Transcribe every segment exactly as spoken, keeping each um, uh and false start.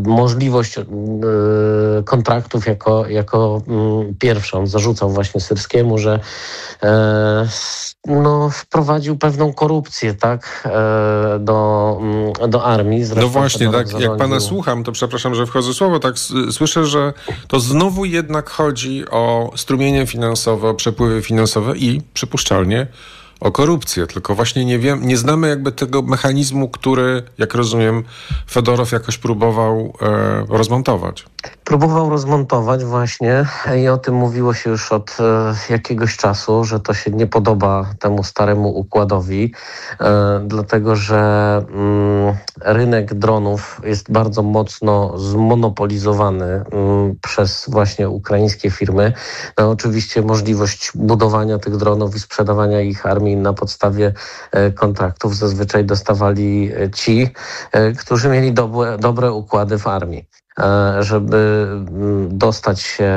możliwość y, kontraktów jako, jako y, pierwszą. Zarzucał właśnie Syrskiemu, że y, no, wprowadził pewną korupcję, tak, y, do, y, do armii. Zresztą no właśnie, tak, zarządził... jak pana słucham, to przepraszam, że wchodzę w słowo, tak s- słyszę, że to znowu jednak chodzi o strumienie finansowe, o przepływy finansowe i przypuszczalnie o korupcję, tylko właśnie nie wiem, nie znamy jakby tego mechanizmu, który, jak rozumiem, Fedorow jakoś próbował e, rozmontować. Próbował rozmontować właśnie i o tym mówiło się już od e, jakiegoś czasu, że to się nie podoba temu staremu układowi, e, dlatego że mm, rynek dronów jest bardzo mocno zmonopolizowany mm, przez właśnie ukraińskie firmy. No, oczywiście możliwość budowania tych dronów i sprzedawania ich armii na podstawie e, kontraktów zazwyczaj dostawali ci, e, którzy mieli dobre, dobre układy w armii. Żeby dostać się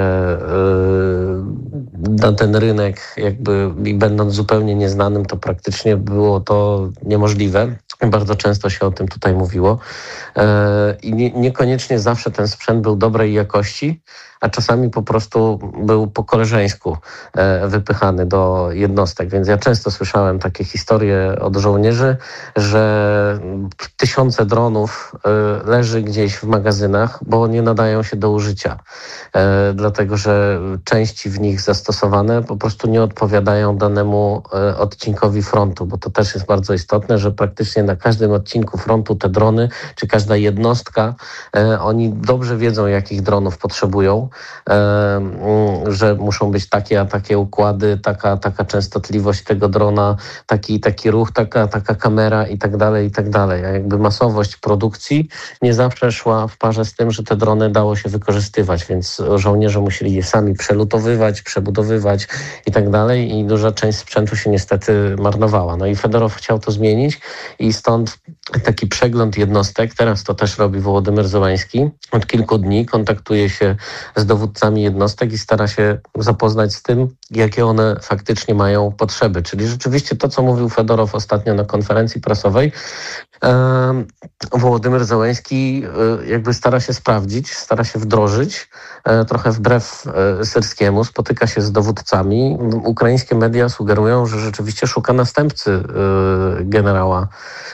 na ten rynek, jakby i będąc zupełnie nieznanym, to praktycznie było to niemożliwe. Bardzo często się o tym tutaj mówiło. I nie, niekoniecznie zawsze ten sprzęt był dobrej jakości, a czasami po prostu był po koleżeńsku wypychany do jednostek. Więc ja często słyszałem takie historie od żołnierzy, że tysiące dronów leży gdzieś w magazynach, bo nie nadają się do użycia. Dlatego, że części w nich zastosowane po prostu nie odpowiadają danemu odcinkowi frontu, bo to też jest bardzo istotne, że praktycznie na każdym odcinku frontu te drony, czy każda jednostka, oni dobrze wiedzą, jakich dronów potrzebują, że muszą być takie a takie układy, taka taka częstotliwość tego drona, taki taki ruch, taka taka kamera i tak dalej, i tak dalej. A jakby masowość produkcji nie zawsze szła w parze z tym, że te drony dało się wykorzystywać, więc żołnierze musieli je sami przelutowywać, przebudowywać i tak dalej i duża część sprzętu się niestety marnowała. No i Fedorow chciał to zmienić i stąd taki przegląd jednostek. Teraz to też robi Wołodymyr Zełański. Od kilku dni kontaktuje się z dowódcami jednostek i stara się zapoznać z tym, jakie one faktycznie mają potrzeby. Czyli rzeczywiście to, co mówił Fedorow ostatnio na konferencji prasowej, Wołodymyr Zełański jakby stara się sprawdzić, stara się wdrożyć, trochę wbrew Syrskiemu, spotyka się z dowódcami. Ukraińskie media sugerują, że rzeczywiście szuka następcy generała,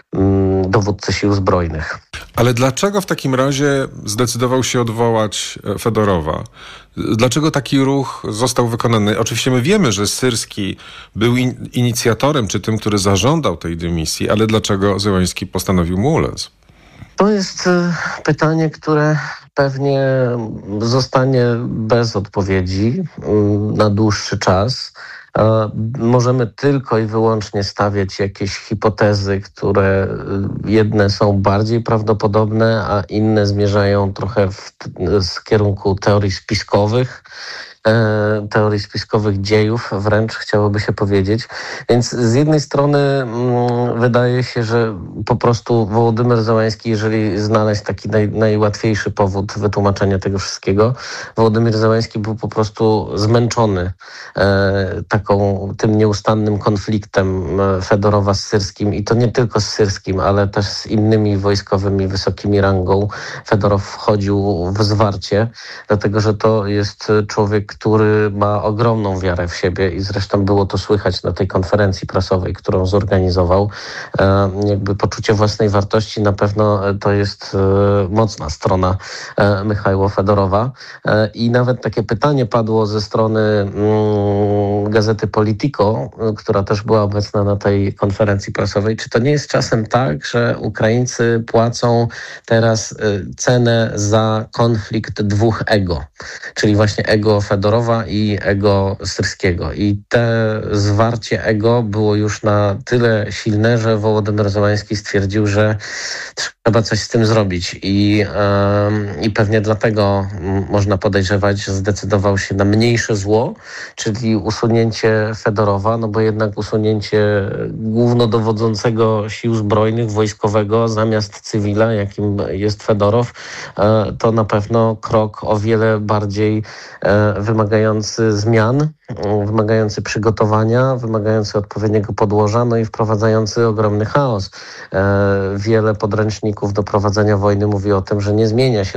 dowódcy sił zbrojnych. Ale dlaczego w takim razie zdecydował się odwołać Fedorowa? Dlaczego taki ruch został wykonany? Oczywiście my wiemy, że Syrski był in- inicjatorem, czy tym, który zażądał tej dymisji, ale dlaczego Zełański postanowił mu ulec? To jest pytanie, które pewnie zostanie bez odpowiedzi na dłuższy czas. Możemy tylko i wyłącznie stawiać jakieś hipotezy, które jedne są bardziej prawdopodobne, a inne zmierzają trochę w, w kierunku teorii spiskowych. teorii spiskowych dziejów, wręcz chciałoby się powiedzieć. Więc z jednej strony mm, wydaje się, że po prostu Wołodymyr Zełański, jeżeli znaleźć taki naj, najłatwiejszy powód wytłumaczenia tego wszystkiego, Wołodymyr Zełański był po prostu zmęczony e, taką, tym nieustannym konfliktem Fedorowa z Syrskim i to nie tylko z Syrskim, ale też z innymi wojskowymi wysokimi rangą. Fedorow wchodził w zwarcie, dlatego że to jest człowiek, który ma ogromną wiarę w siebie i zresztą było to słychać na tej konferencji prasowej, którą zorganizował. E, jakby poczucie własnej wartości na pewno to jest e, mocna strona e, Michajła Fedorowa. E, I nawet takie pytanie padło ze strony mm, gazety Politico, która też była obecna na tej konferencji prasowej. Czy to nie jest czasem tak, że Ukraińcy płacą teraz e, cenę za konflikt dwóch ego, czyli właśnie ego Fedorowa i ego Syrskiego. I te zwarcie ego było już na tyle silne, że Wołodymyr Zełański stwierdził, że trzeba coś z tym zrobić. I, yy, i pewnie dlatego można podejrzewać, że zdecydował się na mniejsze zło, czyli usunięcie Fedorowa, no bo jednak usunięcie głównodowodzącego sił zbrojnych, wojskowego zamiast cywila, jakim jest Fedorow, yy, to na pewno krok o wiele bardziej yy, wymagający zmian, wymagający przygotowania, wymagający odpowiedniego podłoża, no i wprowadzający ogromny chaos. E, wiele podręczników do prowadzenia wojny mówi o tym, że nie zmienia się